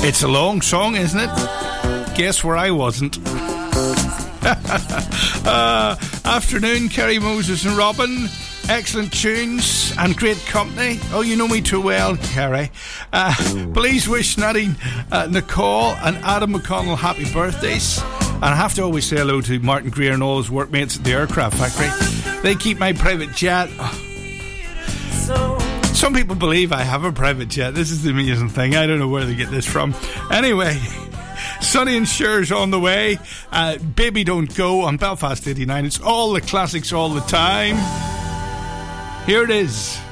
It's a long song, isn't it? Guess where I wasn't. Afternoon, Kerry Moses and Robin. Excellent tunes and great company. Oh, you know me too well, Kerry. Please wish Nadine, Nicole and Adam McConnell happy birthdays. And I have to always say hello to Martin Greer and all his workmates at the aircraft factory. They keep my private jet. Some people believe I have a private jet. This is the amazing thing. I don't know where they get this from. Anyway, Sonny and Cher's on the way. Baby Don't Go on Belfast 89. It's all the classics all the time. Here it is.